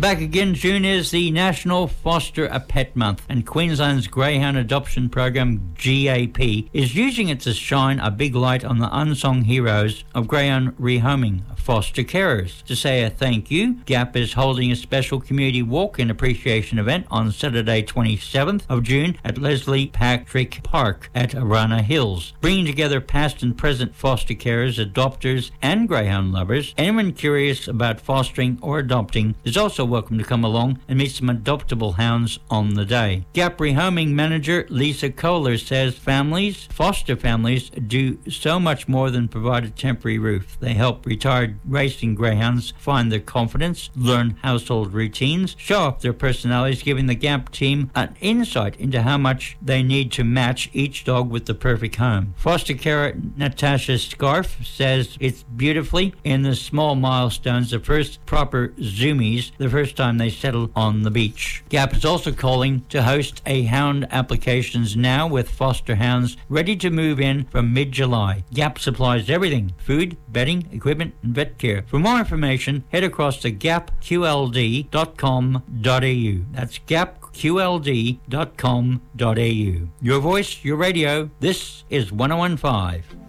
Back again, June is the National Foster a Pet Month, and Queensland's Greyhound Adoption Program, GAP, is using it to shine a big light on the unsung heroes of greyhound rehoming, foster carers. To say a thank you, GAP is holding a special community walk-in appreciation event on Saturday 27th of June at Leslie Patrick Park at Arana Hills, bringing together past and present foster carers, adopters and greyhound lovers. Anyone curious about fostering or adopting is also welcome to come along and meet some adoptable hounds on the day. GAP Rehoming Manager Lisa Kohler says foster families do so much more than provide a temporary roof. They help retired racing greyhounds find their confidence, learn household routines, show off their personalities, giving the GAP team an insight into how much they need to match each dog with the perfect home. Foster carer Natasha Scarf says it's beautifully in the small milestones, the first proper zoomies, the first time they settle on the beach. GAP is also calling to host a hound applications now with foster hounds ready to move in from mid-July. GAP supplies everything: food, bedding, equipment and vet care. For more information, head across to gapqld.com.au. That's gapqld.com.au. Your voice, your radio. This is 1015.